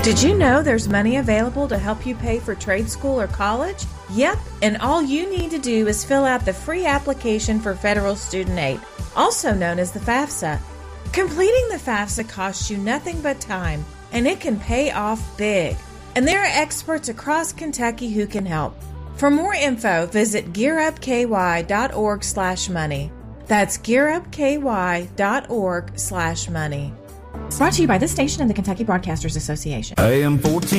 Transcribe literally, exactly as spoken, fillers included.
Did you know there's money available to help you pay for trade school or college? Yep, and all you need to do is fill out the free application for federal student aid, also known as the FAFSA. Completing the FAFSA costs you nothing but time, and it can pay off big. And there are experts across Kentucky who can help. For more info, visit gearupky.org slash money. That's gearupky.org slash money. Brought to you by this station and the Kentucky Broadcasters Association. A M fourteen